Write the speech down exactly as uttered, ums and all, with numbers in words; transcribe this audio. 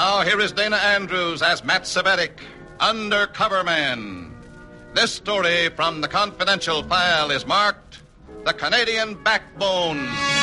now, here is Dana Andrews as Matt Savetic, Undercover Man. This story from the confidential file is marked The Canadian Backbone.